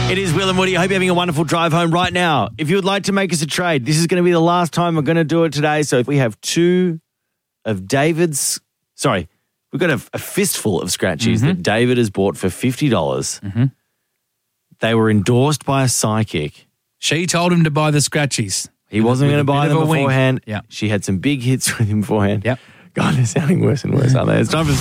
It is Will and Woody. I hope you're having a wonderful drive home right now. If you would like to make us a trade, this is going to be the last time we're going to do it today. So we have two of David's... Sorry, we've got a fistful of scratchies that David has bought for $50. Mm-hmm. They were endorsed by a psychic. She told him to buy the scratchies. He wasn't going to buy them beforehand. Yeah. She had some big hits with him beforehand. Yep. God, they're sounding worse and worse, aren't they? It's time for...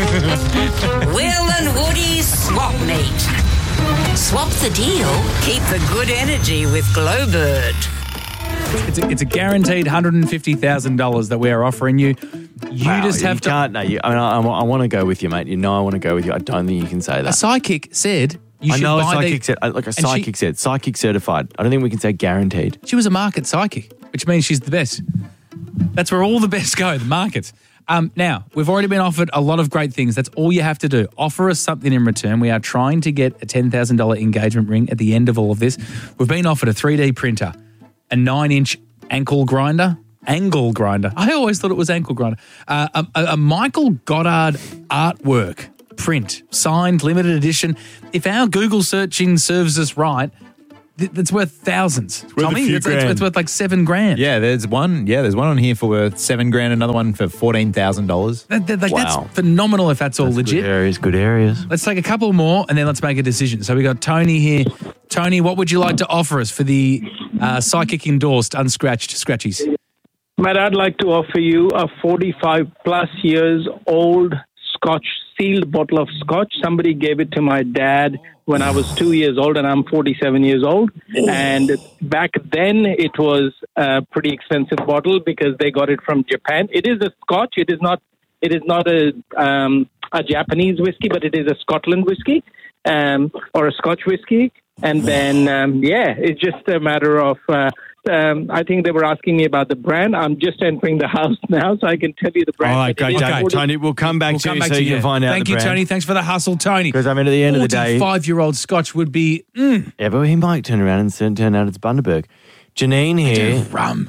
Will and Woody's Swap Meet. Swap the deal, keep the good energy with Glowbird. It's a guaranteed $150,000 that we are offering you. I want to go with you, mate. You know I want to go with you. I don't think you can say that. A psychic said you should buy said, psychic certified. I don't think we can say guaranteed. She was a market psychic, which means she's the best. That's where all the best go, the markets. Now, we've already been offered a lot of great things. That's all you have to do. Offer us something in return. We are trying to get a $10,000 engagement ring at the end of all of this. We've been offered a 3D printer, a 9-inch angle grinder. I always thought it was ankle grinder. A Michael Goddard artwork print, signed, limited edition. If our Google searching serves us right, that's worth thousands. Tommy, it's worth like $7,000. Yeah, there's one on here for worth $7,000. Another one for $14,000. That's phenomenal. If that's all legit. Good areas. Let's take a couple more and then let's make a decision. So we got Tony here. Tony, what would you like to offer us for the psychic endorsed unscratched scratchies? Matt, I'd like to offer you a 45 plus years old Scotch, sealed bottle of Scotch. Somebody gave it to my dad when I was 2 years old, and I'm 47 years old. And back then, it was a pretty expensive bottle because they got it from Japan. It is a Scotch. It is not a Japanese whiskey, but it is a Scotland whiskey or a Scotch whiskey. And then, it's just a matter of... I think they were asking me about the brand. I'm just entering the house now, so I can tell you the brand. All right, great, Tony. We'll come back to you so you can find out Thank the brand. you, Tony. Thanks for the hustle, Tony. Because, at the end of the day... 45-year-old Scotch would be... Yeah, but he might turn around and turn out it's Bundaberg. Janine here. Rum.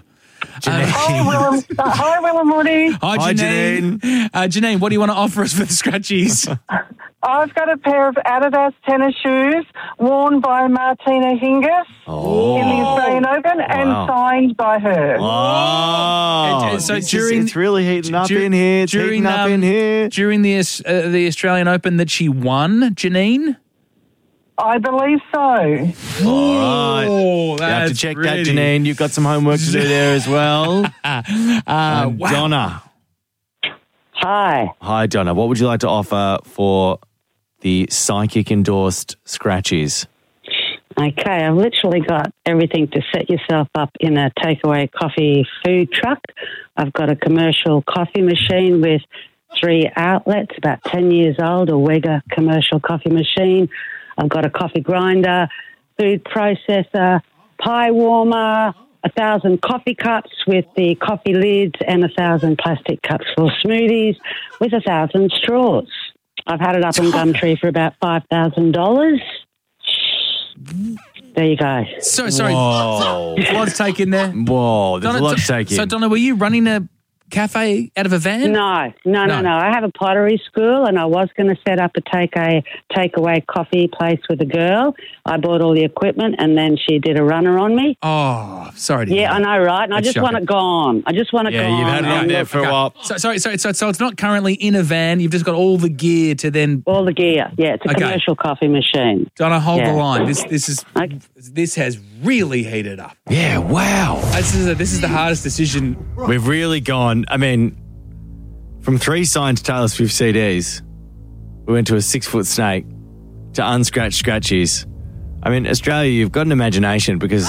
Hi, Will and Woody. Hi, Janine. Janine, what do you want to offer us for the scratchies? I've got a pair of Adidas tennis shoes worn by Martina Hingis in the Australian Open and signed by her. Oh, so it's really heating up in here. It's heating up in here. During the Australian Open that she won, Janine? I believe so. All right. You have to check that, Janine. You've got some homework to do there as well. Wow. Donna. Hi, Donna. What would you like to offer for the psychic-endorsed scratchies? Okay, I've literally got everything to set yourself up in a takeaway coffee food truck. I've got a commercial coffee machine with 3 outlets, about 10 years old, a Wega commercial coffee machine. I've got a coffee grinder, food processor, pie warmer, 1,000 coffee cups with the coffee lids and 1,000 plastic cups for smoothies with 1,000 straws. I've had it up on Gumtree for about $5,000. There you go. Sorry. Whoa. There's a lot to take in there. Whoa, there's a lot to take in. So, Donna, were you running a cafe out of a van? No. I have a pottery school and I was going to set up a takeaway coffee place with a girl. I bought all the equipment and then she did a runner on me. Oh, sorry to hear I know, right? And I just want it gone. Yeah, you've had it out there for a while. So it's not currently in a van. You've just got all the gear to then... All the gear, yeah. It's a commercial coffee machine. Donna, hold the line. This has really heated up. Yeah, wow. This is the hardest decision. We've really gone... from 3 signed Taylor Swift CDs, we went to a 6-foot snake to unscratched scratchies. Australia, you've got an imagination because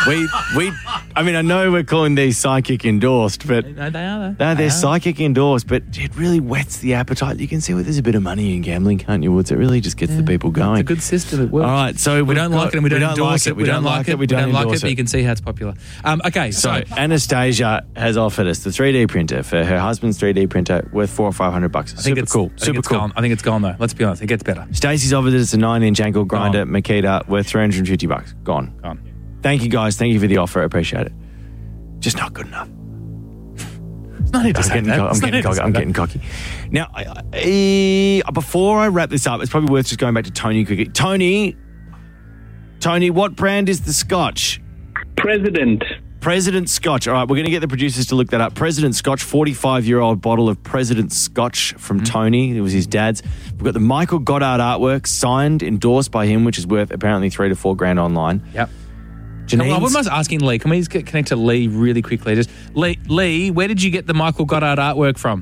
I know we're calling these psychic endorsed, but they are. They're psychic endorsed, but it really whets the appetite. You can see where there's a bit of money in gambling, can't you, Woods? It really just gets the people going. It's a good system. It works. All right, so we don't like it and we don't endorse it. We don't like it. We don't like it, but you can see how it's popular. Okay, so Anastasia has offered us the 3D printer for her husband's 3D printer worth $400 or $500. Super cool. I think it's gone though. Let's be honest, it gets better. Stacey's offered us a 9-inch ankle grinder Makita worth $350. Gone. Thank you guys. Thank you for the offer. I appreciate it. Just not good enough. I'm getting cocky. Now, before I wrap this up, it's probably worth just going back to Tony quickly. Tony, Tony, what brand is the scotch? President. President Scotch. All right, we're going to get the producers to look that up. President Scotch, 45-year-old bottle of President Scotch from Tony. It was his dad's. We've got the Michael Goddard artwork, signed, endorsed by him, which is worth apparently $3,000 to $4,000 online. Yep. Janine's- I was asking Lee. Can we just connect to Lee really quickly? Just Lee, where did you get the Michael Goddard artwork from?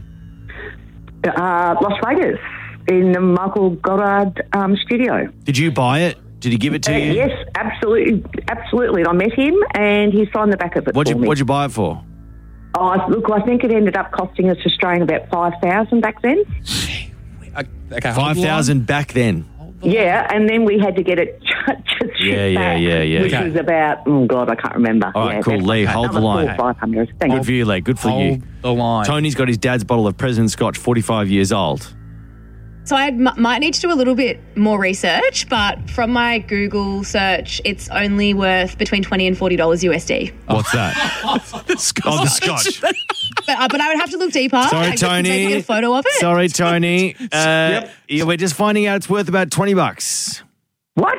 Las Vegas, in the Michael Goddard studio. Did you buy it? Did he give it to you? Yes, absolutely. And I met him, and he signed the back of it for me. What'd you buy it for? Oh, look, I think it ended up costing us Australian about $5,000 back then. Okay, $5,000 back then. Yeah, and then we had to get it shipped back, which Okay. was about, I can't remember. All right, cool. Lee, hold the line. $500. Thank Good you. for you, Lee. Good for you. Hold the line. Tony's got his dad's bottle of President Scotch, 45 years old. So I might need to do a little bit more research, but from my Google search, it's only worth between $20 and $40 USD. What's that? the Scotch. Oh, the Scotch. But I would have to look deeper. Sorry, and Tony. Take a photo of it. Sorry, Tony. Yeah, we're just finding out it's worth about $20. What?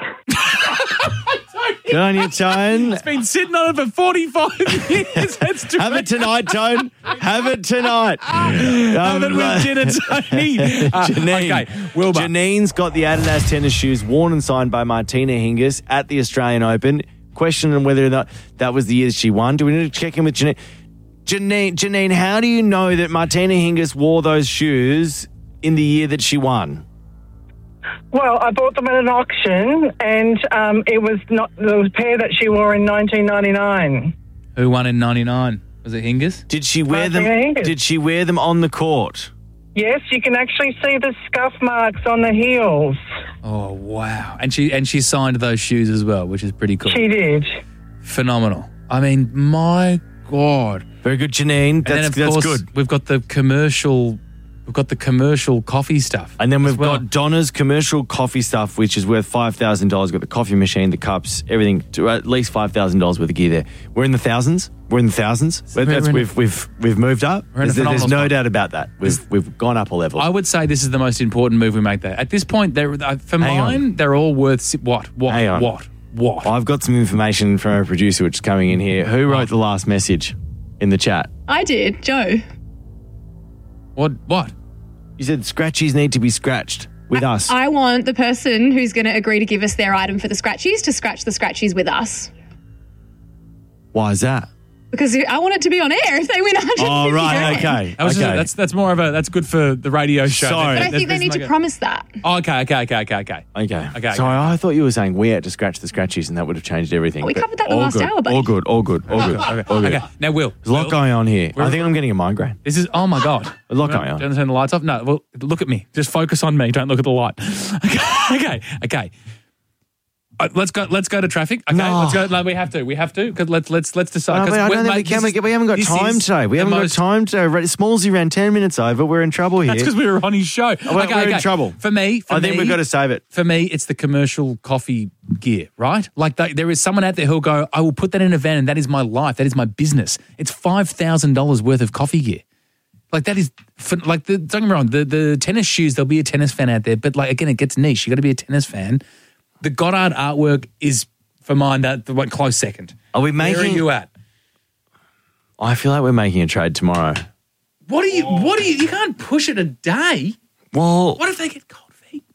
Good on you, Tone. It's been sitting on it for 45 years. That's Have it tonight, Tone. Have it tonight. Have it with gin and Tony. Janine. Okay, Wilbur. Janine's got the Adidas tennis shoes worn and signed by Martina Hingis at the Australian Open. Questioning whether or not that was the year that she won. Do we need to check in with Janine? Janine, how do you know that Martina Hingis wore those shoes in the year that she won? Well, I bought them at an auction, and it was a pair that she wore in 1999. Who won in 99? Was it Hingis? Did she wear them? Martina Hingis. Did she wear them on the court? Yes, you can actually see the scuff marks on the heels. Oh, wow. And she signed those shoes as well, which is pretty cool. She did. Phenomenal. I mean, my God. Very good, Janine. And then, of That's course, good. We've got the commercial coffee stuff. And then we've as well. got Donna's commercial coffee stuff, which is worth $5,000. We've got the coffee machine, the cups, everything. At least $5,000 worth of gear there. We're in the thousands. We've moved up. We're in a There's phenomenal no spot. doubt about that. We've gone up a level. I would say this is the most important move we make there. At this point, they're all worth what? Hang on. What? I've got some information from our producer which is coming in here. Who wrote the last message in the chat? I did, Joe. What? You said scratchies need to be scratched with us. I want the person who's going to agree to give us their item for the scratchies to scratch the scratchies with us. Why is that? Because I want it to be on air if they win $150. Oh, right, okay. That's more of that's good for the radio show. Sorry. But I think they need to promise that. Oh, okay. Okay. Sorry, I thought you were saying we had to scratch the scratchies and that would have changed everything. We but covered that in the all last good, hour, babe. All good. Okay. Now, Will. There's a lot going on here. I think I'm getting a migraine. This is, oh my God. A lot going on. Don't turn the lights off? No, well, look at me. Just focus on me. Don't look at the light. Okay. Let's go to traffic. Okay, No. let's go. No, we have to. Because let's decide. No, but I don't think we haven't got time today. We haven't got time today. Smallsy ran 10 minutes over. We're in trouble here. That's because we were on his show. We're in trouble. For me, I think we've got to save it. For me, it's the commercial coffee gear, right? Like there is someone out there who'll go, I will put that in a van and that is my life. That is my business. It's $5,000 worth of coffee gear. Like that is, don't get me wrong, the tennis shoes, there'll be a tennis fan out there, but like again, it gets niche. You got to be a tennis fan. The Goddard artwork is, for mine, the one close second. Are we making? Where are you at? I feel like we're making a trade tomorrow. What are you, you can't push it a day. Well, What if they get cold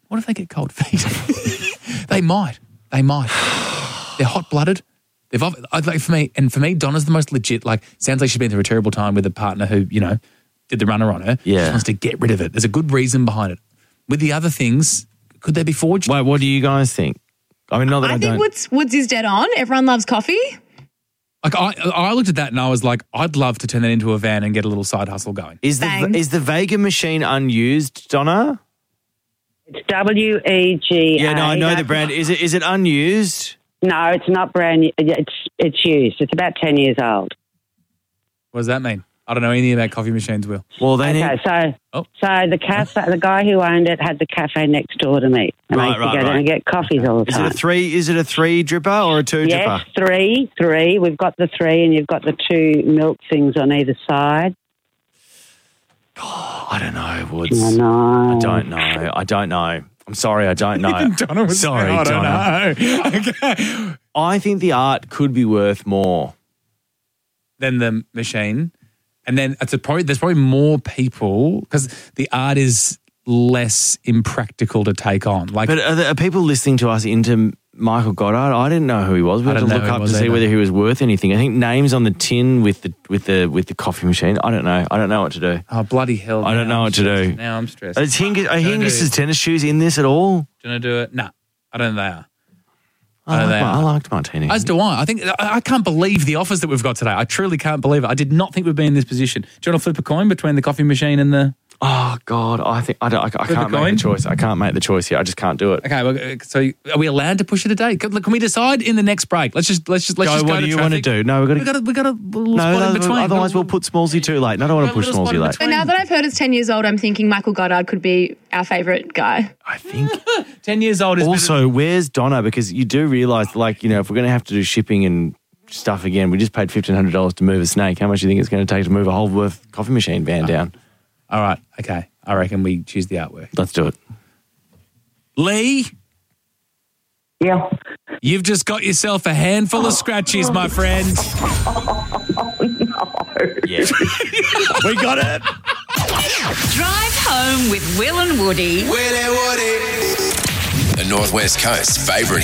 feet? They might. They're hot-blooded. For me, Donna's the most legit. Like, sounds like she's been through a terrible time with a partner who, did the runner on her. Yeah. She wants to get rid of it. There's a good reason behind it. With the other things, could they be forged? wait, what do you guys think? I mean, not that I, I don't. think Woods is dead on. Everyone loves coffee. Like I looked at that and I was like, I'd love to turn that into a van and get a little side hustle going. Is Bang. the Vega machine unused, Donna? It's WEGA. Yeah, no, I know the brand. Is it unused? No, it's not brand new. It's used. It's about 10 years old. What does that mean? I don't know anything about coffee machines, Will. Well, they Okay, need. so the cafe, the guy who owned it had the cafe next door to me, and I used to go there and get coffees all the Is time. it a three dripper or a two Yes, dripper? three. We've got the 3, and you've got the 2 milk things on either side. I don't know, Woods. I know. I don't know. I'm I'm sorry, I don't know. Donna was sorry, I Donna. don't know. Okay. I think the art could be worth more. Than the machine. And then there's probably more people because the art is less impractical to take on. Like, But are people listening to us into Michael Goddard? I didn't know who he was. We I had to don't know look who he up to was see either. whether he was worth anything. I think names on the tin with the coffee machine. I don't know. I don't know what to do. oh, bloody hell. I don't now know I'm what to do. stressed. Now I'm stressed. Are Hingis' tennis shoes in this at all? Do you want to do it? No, I don't think they are. I liked Martini. As do I. I think I can't believe the offers that we've got today. I truly can't believe it. I did not think we'd be in this position. Do you want to flip a coin between the coffee machine and the... Oh, God. I can't make the choice. I can't make the choice here. I just can't do it. Okay, well, so are we allowed to push it a day? Can we decide in the next break? Let's just go What do you want to do? No, We got to spot in between. Otherwise we'll put Smallsy too late. I don't want to push We'll spot Smallsy in late. So now that I've heard it's 10 years old, I'm thinking Michael Goddard could be our favourite guy. I think. 10 years old is Also, where's Donna? Because you do realise, like, you know, if we're going to have to do shipping and stuff again, we just paid $1,500 to move a snake. How much do you think it's going to take to move a Holworth coffee machine van down? All right, okay. I reckon we choose the artwork. Let's do it. Lee, Yeah. you've just got yourself a handful of scratchies, my friend. Yeah. We got it. Drive home with Will and Woody. The Northwest Coast's favourite